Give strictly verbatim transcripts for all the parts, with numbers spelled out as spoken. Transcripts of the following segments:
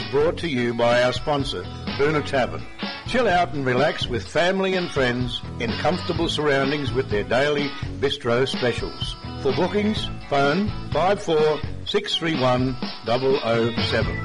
brought to you by our sponsor, Boona Tavern. Chill out and relax with family and friends in comfortable surroundings with their daily bistro specials. For bookings, phone five four six three one zero zero seven.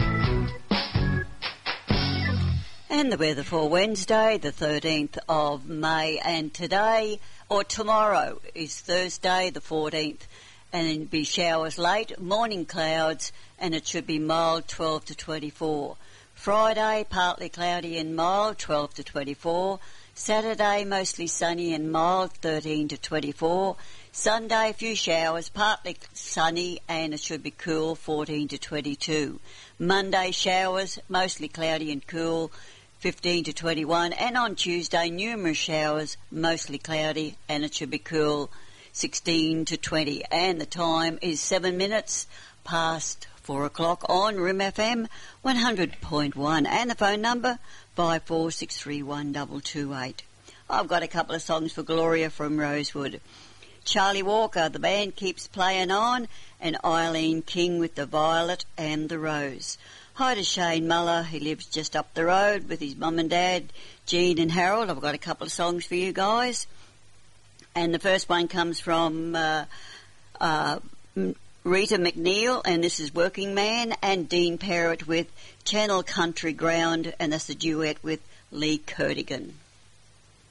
And the weather for Wednesday, the thirteenth of May, and today, or tomorrow, is Thursday, the fourteenth, and it'll be showers late, morning clouds, and it should be mild, twelve to twenty-four. Friday, partly cloudy and mild, twelve to twenty-four. Saturday, mostly sunny and mild, thirteen to twenty-four. Sunday, a few showers, partly sunny, and it should be cool, fourteen to twenty-two. Monday, showers, mostly cloudy and cool, fifteen to twenty-one. And on Tuesday, numerous showers, mostly cloudy, and it should be cool, sixteen to twenty. And the time is seven minutes past four o'clock on R I M F M one hundred point one. And the phone number, five four six three one two two eight. I've got a couple of songs for Gloria from Rosewood. Charlie Walker, The Band Keeps Playing On, and Eileen King with The Violet and the Rose. Hi to Shane Muller, he lives just up the road with his mum and dad, Jean and Harold. I've got a couple of songs for you guys. And the first one comes from uh, uh, Rita McNeil, and this is Working Man, and Dean Parrott with Channel Country Ground, and that's a duet with Lee Kertigan.